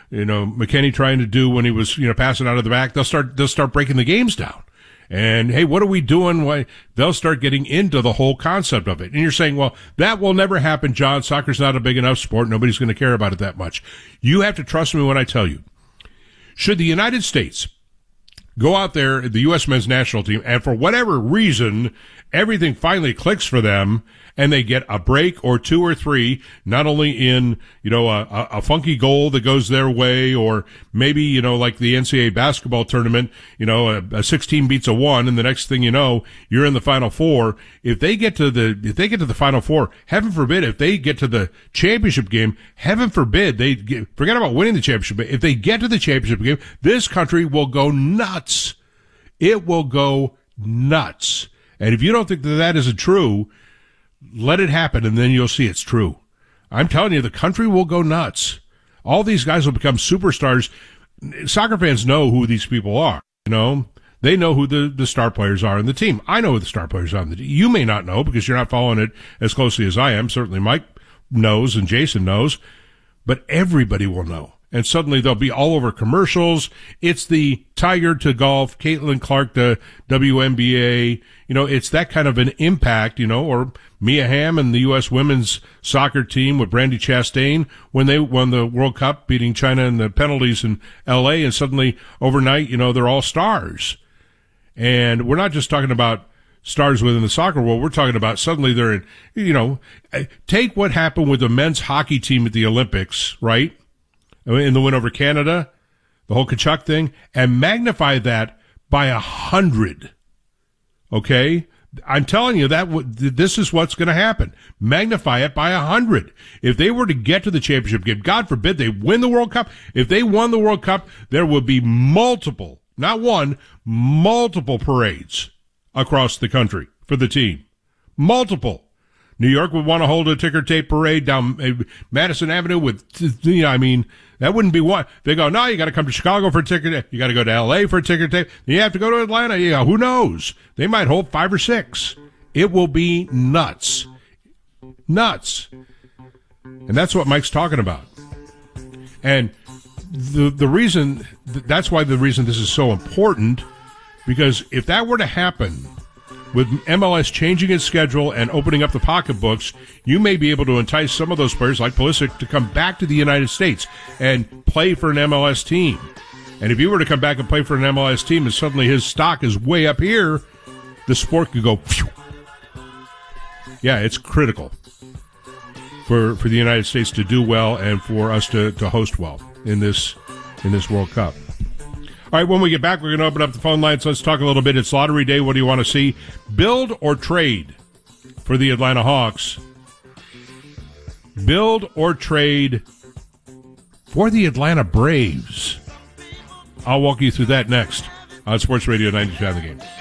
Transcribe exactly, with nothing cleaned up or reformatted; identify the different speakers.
Speaker 1: you know, McKinney trying to do when he was, you know, passing out of the back. They'll start, they'll start breaking the games down. And, hey, what are we doing? Why? They'll start getting into the whole concept of it. And you're saying, well, that will never happen, John. Soccer's not a big enough sport. Nobody's going to care about it that much. You have to trust me when I tell you. Should the United States go out there, the U S men's national team, and for whatever reason, everything finally clicks for them, and they get a break or two or three, not only in, you know, a, a funky goal that goes their way, or maybe, you know, like the N C double A basketball tournament, you know, a, a sixteen beats a one, and the next thing you know, you're in the Final Four. If they get to the, if they get to the Final Four, heaven forbid, if they get to the championship game, heaven forbid, they get, forget about winning the championship, but if they get to the championship game, this country will go nuts. It will go nuts. And if you don't think that that isn't true, let it happen, and then you'll see it's true. I'm telling you, the country will go nuts. All these guys will become superstars. Soccer fans know who these people are, you know. They know who the, the star players are in the team. I know who the star players are in the team. You may not know because you're not following it as closely as I am. Certainly Mike knows and Jason knows, but everybody will know. And suddenly they'll be all over commercials. It's the Tiger to golf, Caitlin Clark to W N B A. You know, it's that kind of an impact, you know, or Mia Hamm and the U S women's soccer team with Brandi Chastain when they won the World Cup, beating China in the penalties in L A, and suddenly overnight, you know, they're all stars. And we're not just talking about stars within the soccer world. We're talking about suddenly they're in, you know, take what happened with the men's hockey team at the Olympics, right? In the win over Canada, the whole Kachuk thing, and magnify that by a hundred. Okay? I'm telling you that w- this is what's going to happen. Magnify it by a hundred. If they were to get to the championship game, God forbid they win the World Cup. If they won the World Cup, there would be multiple, not one, multiple parades across the country for the team. Multiple. New York would want to hold a ticker tape parade down uh, Madison Avenue with, you know, I mean, that wouldn't be one. They go, no, you got to come to Chicago for a ticker tape. You got to go to L A for a ticker tape. You have to go to Atlanta. Yeah, who knows? They might hold five or six. It will be nuts. Nuts. And that's what Mike's talking about. And the the reason, that's why the reason this is so important, because if that were to happen, with M L S changing its schedule and opening up the pocketbooks, you may be able to entice some of those players like Pulisic to come back to the United States and play for an M L S team. And if you were to come back and play for an M L S team and suddenly his stock is way up here, the sport could go, phew. Yeah, it's critical for for the United States to do well and for us to, to host well in this in this World Cup. All right, when we get back, we're going to open up the phone lines. Let's talk a little bit. It's lottery day. What do you want to see? Build or trade for the Atlanta Hawks? Build or trade for the Atlanta Braves? I'll walk you through that next on Sports Radio ninety-two on the Game.